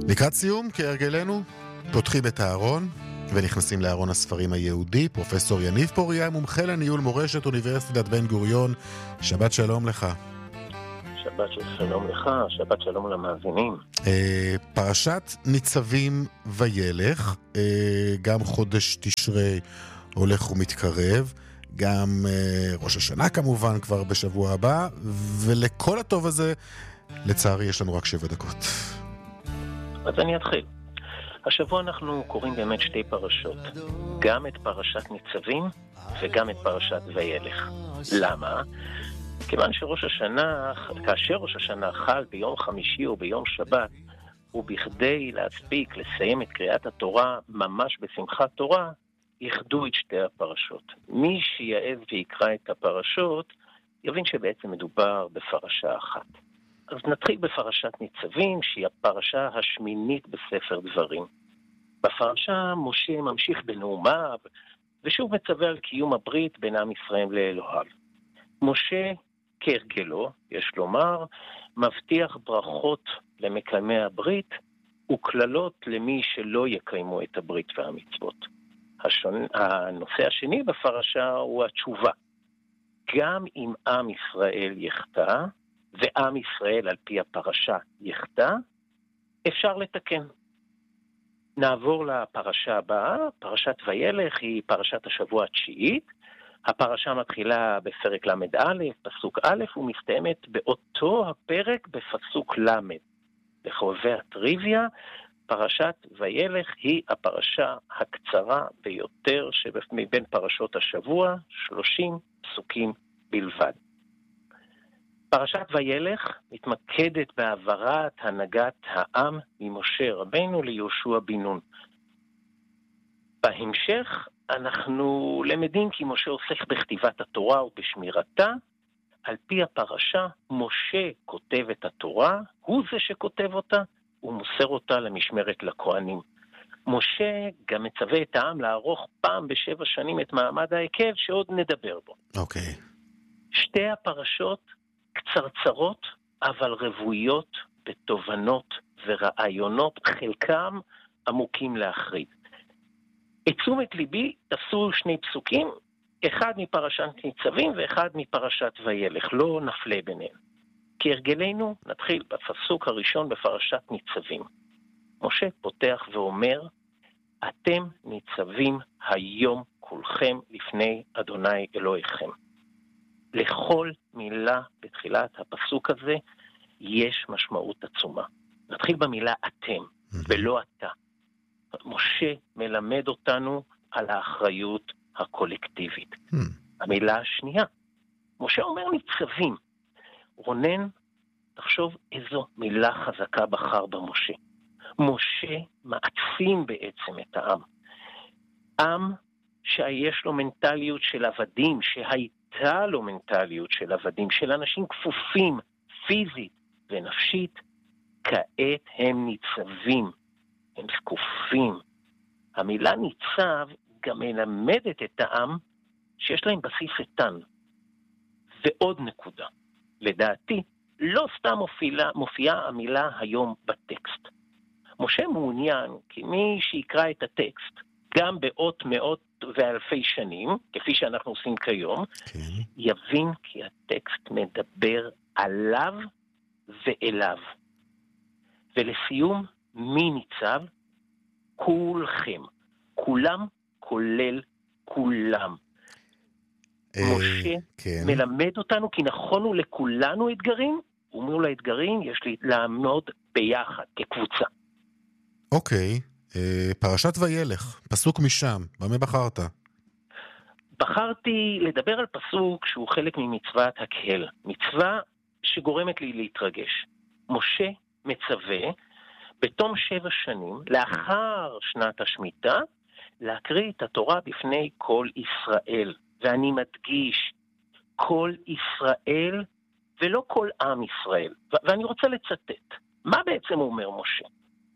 לקראת סיום, כהרגלנו, פותחים את הארון ונכנסים לארון הספרים היהודי. פרופסור יניב פוריה, מומחה לניהול מורשת אוניברסיטת בן גוריון. שבת שלום לך. שבת שלום לך, שבת שלום למאזינים. פרשת ניצבים וילך, גם חודש תשרי הולך ומתקרב, גם ראש השנה כמובן כבר בשבוע הבא, ולכל הטוב הזה, לצערי יש לנו רק 7 דקות. אז אני אתחיל. השבוע אנחנו קוראים באמת 2 פרשות, גם את פרשת ניצבים וגם את פרשת וילך. למה? כיוון כאשר ראש השנה חל ביום חמישי או ביום שבת, ובכדי להספיק לסיים את קריאת התורה ממש בשמחת תורה, יחדו את 2 הפרשות. מי שיעז ויקרא את הפרשות, יבין שבעצם מדובר בפרשה אחת. אז נתחיל בפרשת ניצבים, שהיא הפרשה השמינית בספר דברים. בפרשה משה ממשיך בנאומיו, ושוב מצווה על קיום הברית בין עם ישראל לאלוהיו. משה, כהרגלו, יש לומר, מבטיח ברכות למקיימי הברית, וכללות למי שלא יקיימו את הברית והמצוות. הנושא השני בפרשה הוא התשובה. גם אם עם ישראל יחטא, ועם ישראל על פי הפרשה יחטא, אפשר לתקן. נעבור לפרשה הבאה. פרשת וילך היא פרשת השבוע התשיעית. הפרשה מתחילה בפרק למד א', פסוק א', ומסתיימת באותו הפרק בפסוק למד. לחובבי הטריוויה, פרשת וילך היא הפרשה הקצרה ביותר מבין פרשות השבוע, 30 פסוקים בלבד. פרשת וילך מתמקדת בהעברת הנהגת העם ממשה רבנו ליהושע בן נון. בהמשך אנחנו למדים כי משה עוסק בכתיבת התורה ובשמירתה. על פי הפרשה, משה כותב את התורה, הוא זה שכותב אותה, ומוסר אותה למשמרת לכהנים. משה גם מצווה את העם לערוך פעם ב7 שנים את מעמד העקב, שעוד נדבר בו. אוקיי. 2 הפרשות קצרצרות, אבל רבויות בתובנות ורעיונות, חלקם עמוקים להחריד. את תשומת ליבי תפסו 2 פסוקים, אחד מפרשת ניצבים ואחד מפרשת וילך, לא נפלה ביניהם. כהרגלנו נתחיל בפסוק הראשון בפרשת ניצבים. משה פותח ואומר, אתם ניצבים היום כולכם לפני אדוני אלוהיכם. לכל מילה בתחילת הפסוק הזה יש משמעות עצומה. נתחיל במילה אתם ולא אתה. משה מלמד אותנו על האחריות הקולקטיבית. המילה השנייה, משה אומר ניצבים. רונן, תחשוב איזו מילה חזקה בחר במשה. משה מעצים בעצם את העם. עם שיש לו מנטליות של עבדים, שהייתה לו מנטליות של עבדים, של אנשים כפופים פיזית ונפשית, כעת הם ניצבים, הם זקופים. המילה ניצב גם מלמדת את העם שיש להם בסיס איתן. ועוד נקודה, לדעתי, לא סתם מופיעה המילה היום בטקסט. משה מעוניין כי מי שיקרא את הטקסט, גם באות מאות ואלפי שנים, כפי שאנחנו עושים כיום, יבין כי הטקסט מדבר עליו ואליו. ולסיום, מי ניצב? כולכם. כולם כולל כולם. משה מלמד אותנו כי נכונו לכולנו אתגרים, ומול האתגרים יש לעמוד ביחד כקבוצה. אוקיי, פרשת וילך, פסוק משם, במה בחרת? בחרתי לדבר על פסוק שהוא חלק ממצוות הקהל, מצווה שגורמת לי להתרגש. משה מצווה בתום 7 שנים, לאחר שנת השמיטה, להקריא את התורה בפני כל ישראל. ואני מדגיש, כל ישראל ולא כל עם ישראל. ואני רוצה לצטט. מה בעצם אומר משה?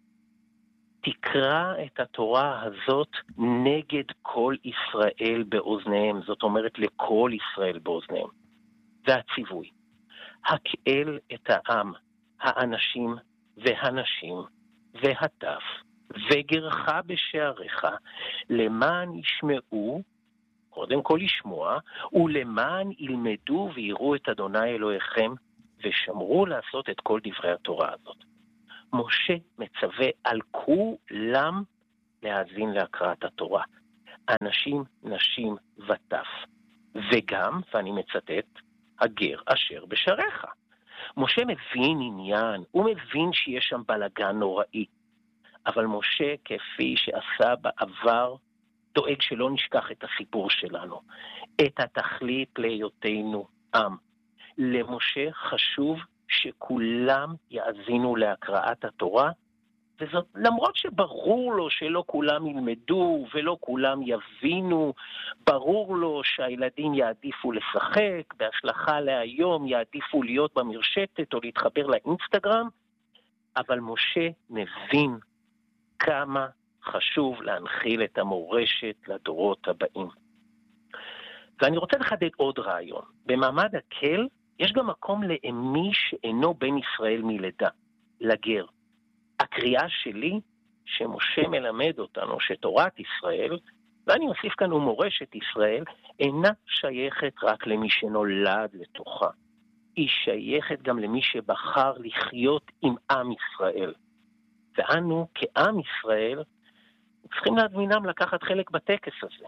תקרא את התורה הזאת נגד כל ישראל באוזניהם. זאת אומרת לכל ישראל באוזניהם. זה הציווי. הקהל את העם, האנשים והנשים והטף וגרך בשעריך, למען ישמעו, קודם כל לשמוע, ולמען ילמדו ויראו את אדוני אלוהיכם, ושמרו לעשות את כל דברי התורה הזאת. משה מצווה על כולם להאזין להקראת התורה. אנשים, נשים וטף. וגם, ואני מצטט, הגר אשר בשעריך. משה מבין עניין, הוא מבין שיש שם בלגן נוראי. אבל משה, כפי שעשה בעבר, דואג שלא נשכח את הסיפור שלנו. את התכלית להיותנו עם. למשה חשוב שכולם יאזינו להקראת התורה, וזאת למרות שברור לו שלא כולם ילמדו ולא כולם יבינו, ברור לו שהילדים יעדיפו לשחק, בהשלכה להיום יעדיפו להיות במרשתת או להתחבר לאינסטגרם, אבל משה מבין כמה חשוב להנחיל את המורשת לדורות הבאים. ואני רוצה לחדד עוד רעיון. במעמד הקל יש גם מקום למי שאינו בן ישראל מלידה, לגר. הקריאה שלי שמשה מלמד אותנו שתורת ישראל, ואני מוסיף כאן ומורשת ישראל, אינה שייכת רק למי שנולד לתוכה. היא שייכת גם למי שבחר לחיות עם עם ישראל. ואנו כעם ישראל צריכים להזמינם לקחת חלק בטקס הזה.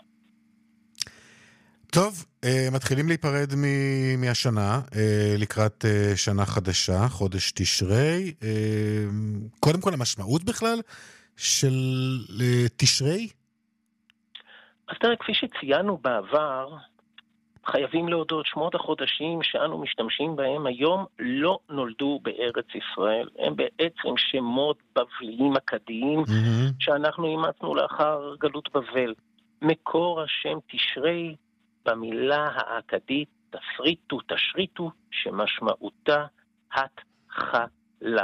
טוב, מתחילים להיפרד מהשנה, לקראת שנה חדשה, חודש תשרי. קודם כל, המשמעות בכלל של תשרי? אז תראה, כפי שציינו בעבר, חייבים להודות, שמות החודשים שאנו משתמשים בהם היום לא נולדו בארץ ישראל. הם בעצם שמות בבליים אכדיים שאנחנו אימצנו לאחר גלות בבל. מקור השם תשרי במילה האכדית תשריטו, שמשמעותה התחלה.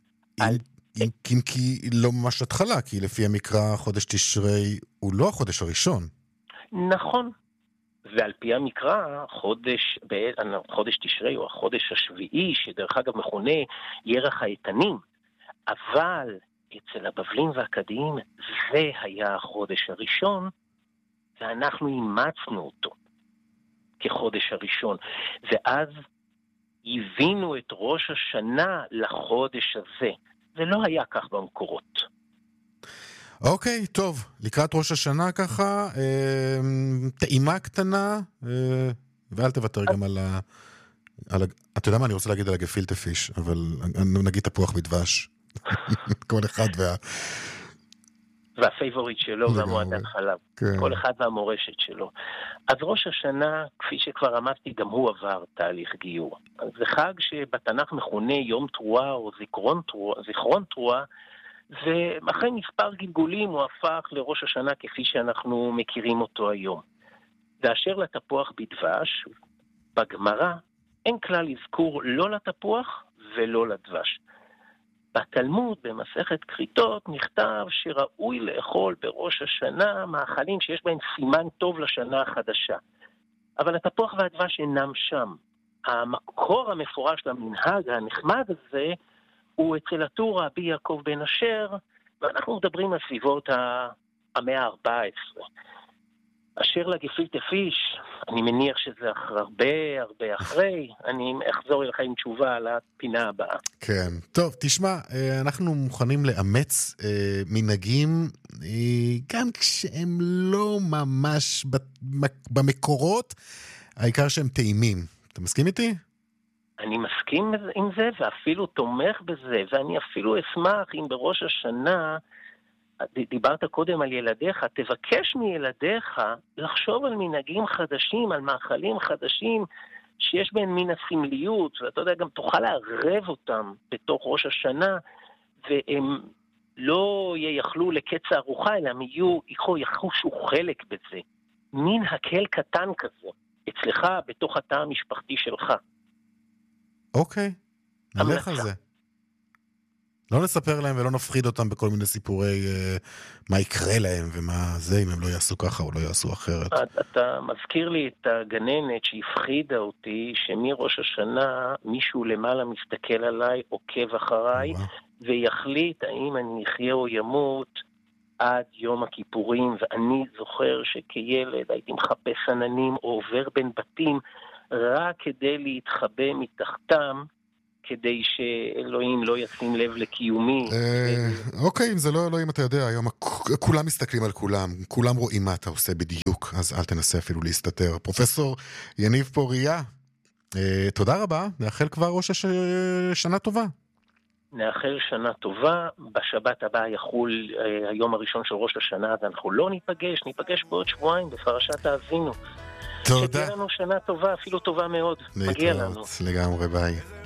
אם כי לא ממש התחלה, כי לפי המקרא חודש תשרי הוא לא החודש הראשון. נכון. ועל פי המקרא, חודש תשרי הוא החודש השביעי, שדרך אגב מכונה ירח האיתנים, אבל אצל הבבלים והאכדיים זה היה החודש הראשון, ואנחנו אימצנו אותו כחודש הראשון, ואז הבינו את ראש השנה לחודש הזה. זה לא היה כך במקורות. אוקיי, טוב, לקראת ראש השנה ככה, טעימה קטנה, ואל תוותר גם על אתה יודע מה, אני רוצה להגיד על הגפילטה פיש, אבל נגיד תפוח בדבש. כל אחד והפייבוריט שלו והמועדן חלב. כן. כל אחד והמורשת שלו. אז ראש השנה, כפי שכבר אמרתי, גם הוא עבר תהליך גיור. אז זה חג שבתנ"ך מכונה יום תרועה או זיכרון תרועה, ואחרי מספר גלגולים הוא הפך לראש השנה כפי שאנחנו מכירים אותו היום. ואשר לתפוח בדבש, בגמרא אין כלל אזכור לא לתפוח ולא לדבש. בתלמוד, במסכת כריתות, נכתב שראוי לאכול בראש השנה מאכלים שיש בהם סימן טוב לשנה החדשה. אבל התפוח והדבש אינם שם. המקור המפורש למנהג הנחמד הזה הוא אצל הטור רבי יעקב בן אשר, ואנחנו מדברים על סביבות המאה ה-14. אשר לגפילטה פיש, אני מניח שזה הרבה אחרי, אני אחזור אליך עם תשובה על הפינה הבאה. כן, טוב, תשמע, אנחנו מוכנים לאמץ מנהגים, גם כשהם לא ממש במקורות, העיקר שהם טעימים. אתה מסכים איתי? אני מסכים עם זה, ואפילו תומך בזה, ואני אפילו אשמח אם בראש השנה, דיברת קודם על ילדיך, תבקש מילדיך לחשוב על מנהגים חדשים, על מאכלים חדשים, שיש בהם מן הסמליות, ואתה יודע, גם תוכל לערב אותם בתוך ראש השנה, והם לא ייחלו לקץ הארוחה, אלא הם יחושו חלק בזה. מין הקל קטן כזה, אצלך, בתוך התא המשפחתי שלך. אוקיי, נלך על זה. לא נספר להם ולא נפחיד אותם בכל מיני סיפורי מה יקרה להם ומה זה, אם הם לא יעשו ככה או לא יעשו אחרת. אתה מזכיר לי את הגננת שהפחידה אותי, שמראש השנה מישהו למעלה מסתכל עליי, עוקב אחריי, ויחליט האם אני אחיה או ימות עד יום הכיפורים. ואני זוכר שכילד הייתי מחפש עננים או עובר בין בתים רק כדי להתחבא מתחתם, כדי שאלוהים לא ישים לב לקיומי. אוקיי, אם זה לא אלוהים, אתה יודע, היום כולם מסתכלים על כולם, כולם רואים מה אתה עושה בדיוק, אז אל תנסה אפילו להסתתר. פרופסור יניב פוריה, תודה רבה, נאחל כבר ראש שנה טובה. נאחל שנה טובה, בשבת הבאה יחול היום הראשון של ראש השנה, ואנחנו לא ניפגש בעוד שבועיים בפרשת האזינו. תודה. שתהיה לנו שנה טובה, אפילו טובה מאוד. מגיע לנו. לגמרי, ביי.